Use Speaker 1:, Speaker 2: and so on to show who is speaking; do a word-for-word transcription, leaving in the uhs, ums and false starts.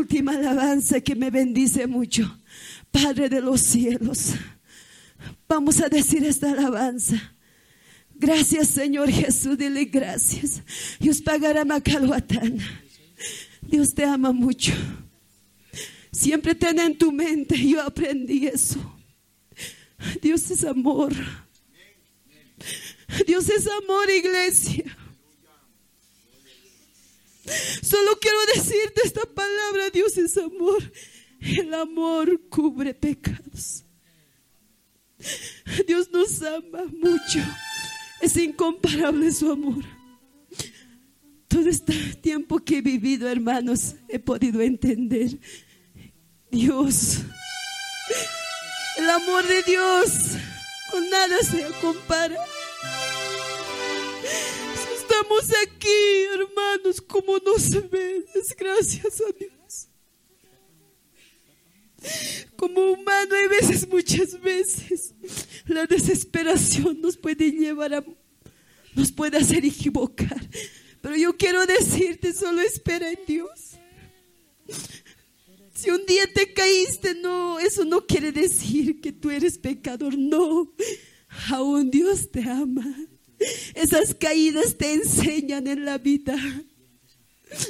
Speaker 1: última alabanza que me bendice mucho. Padre de los cielos, vamos a decir esta alabanza. Gracias, Señor Jesús, dile gracias. Dios pagará Macaluatán. Dios te ama mucho. Siempre ten en tu mente, yo aprendí eso. Dios es amor. Dios es amor, iglesia. Solo quiero decirte esta palabra: Dios es amor. El amor cubre pecados. Dios nos ama mucho. Es incomparable su amor. Todo este tiempo que he vivido, hermanos, he podido entender. Dios, el amor de Dios con nada se compara. Si estamos aquí, hermanos, como nos ven, es gracias a Dios. Como humano, hay veces, muchas veces, la desesperación nos puede llevar a, nos puede hacer equivocar. Pero yo quiero decirte, solo espera en Dios. Si un día te caíste, no, eso no quiere decir que tú eres pecador, no. Aún Dios te ama. Esas caídas te enseñan en la vida.